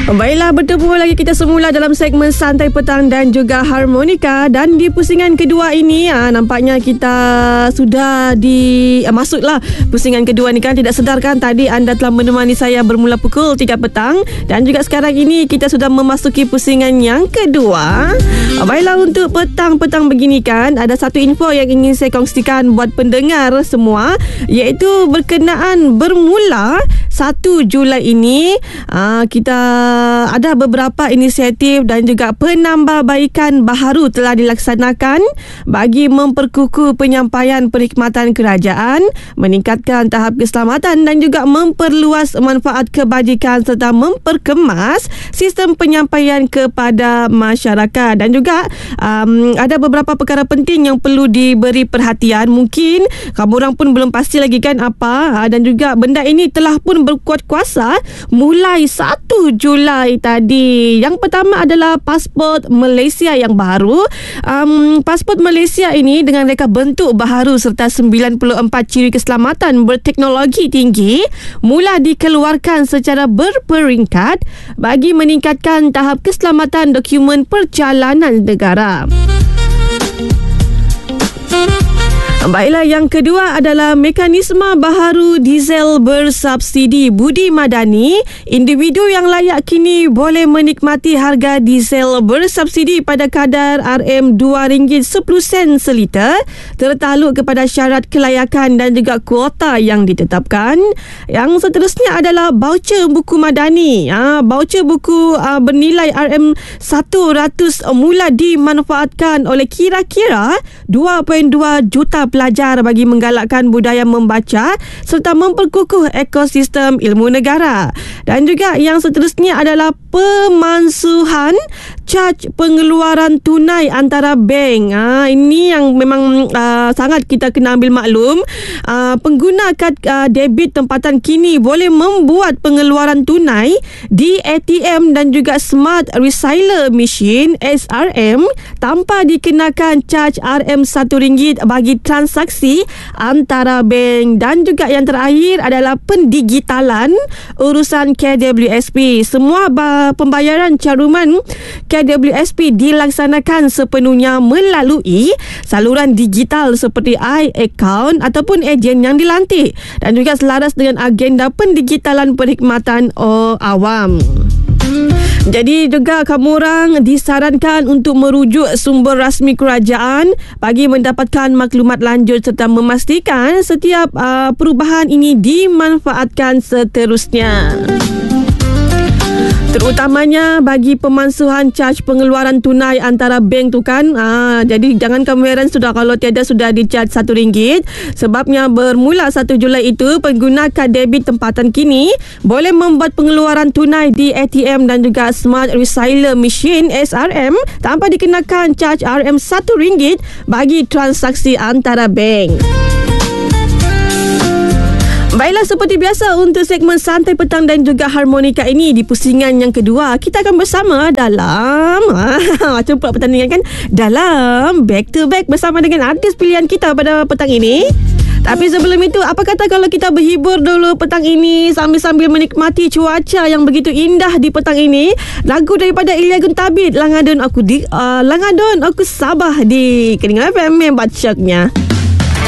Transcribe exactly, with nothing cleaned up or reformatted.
Baiklah, bertemu lagi kita semula dalam segmen Santai Petang dan juga Harmonika. Dan di pusingan kedua ini aa, nampaknya kita sudah di aa, masuklah pusingan kedua ni kan. Tidak sedar kan, tadi anda telah menemani saya bermula pukul tiga petang. Dan juga sekarang ini kita sudah memasuki pusingan yang kedua. Baiklah, untuk petang-petang begini kan, ada satu info yang ingin saya kongsikan buat pendengar semua, iaitu berkenaan bermula satu Julai ini aa, kita ada beberapa inisiatif dan juga penambahbaikan baharu telah dilaksanakan bagi memperkukuh penyampaian perkhidmatan kerajaan, meningkatkan tahap keselamatan dan juga memperluas manfaat kebajikan serta memperkemas sistem penyampaian kepada masyarakat. Dan juga um, ada beberapa perkara penting yang perlu diberi perhatian. Mungkin kamu orang pun belum pasti lagi kan apa, dan juga benda ini telah pun berkuat kuasa mulai satu Julai tadi. Yang pertama adalah pasport Malaysia yang baru. Um, pasport Malaysia ini dengan reka bentuk baharu serta sembilan puluh empat ciri keselamatan berteknologi tinggi mula dikeluarkan secara berperingkat bagi meningkatkan tahap keselamatan dokumen perjalanan negara. Baiklah, yang kedua adalah mekanisme baharu diesel bersubsidi. Budi Madani, individu yang layak kini boleh menikmati harga diesel bersubsidi pada kadar R M dua ringgit sepuluh sen seliter tertakluk kepada syarat kelayakan dan juga kuota yang ditetapkan. Yang seterusnya adalah baucer buku Madani. Ha, baucer buku uh, bernilai R M seratus mula dimanfaatkan oleh kira-kira dua perpuluhan dua juta pelajar bagi menggalakkan budaya membaca serta memperkukuh ekosistem ilmu negara. Dan juga yang seterusnya adalah pemansuhan caj pengeluaran tunai antara bank. Ha, ini yang memang uh, sangat kita kena ambil maklum. Uh, pengguna kad uh, debit tempatan kini boleh membuat pengeluaran tunai di A T M dan juga Smart Recycler Machine S R M tanpa dikenakan caj R M satu ringgit bagi transaksi antara bank. Dan juga yang terakhir adalah pendigitalan urusan K W S P. Semua pembayaran caruman K W S P dilaksanakan sepenuhnya melalui saluran digital seperti iAccount ataupun ejen yang dilantik, dan juga selaras dengan agenda pendigitalan perkhidmatan oh, awam. Jadi juga kamu orang disarankan untuk merujuk sumber rasmi kerajaan bagi mendapatkan maklumat lanjut serta memastikan setiap uh, perubahan ini dimanfaatkan seterusnya. Terutamanya bagi pemansuhan caj pengeluaran tunai antara bank tu kan. Ha, jadi jangan kamu heran sudah kalau tiada sudah dicaj satu ringgit. Sebabnya bermula satu Julai itu, pengguna kad debit tempatan kini boleh membuat pengeluaran tunai di A T M dan juga Smart Recycler Machine S R M tanpa dikenakan caj R M satu ringgit bagi transaksi antara bank. Baiklah, seperti biasa untuk segmen Santai Petang dan juga Harmonika ini, di pusingan yang kedua kita akan bersama dalam macam pula pertandingan kan, dalam back to back bersama dengan artis pilihan kita pada petang ini. Tapi sebelum itu, apa kata kalau kita berhibur dulu petang ini sambil-sambil menikmati cuaca yang begitu indah di petang ini. Lagu daripada Ilya Guntabit, Langadon aku di uh, Langadon aku Sabah di Keningan F M yang bacaknya.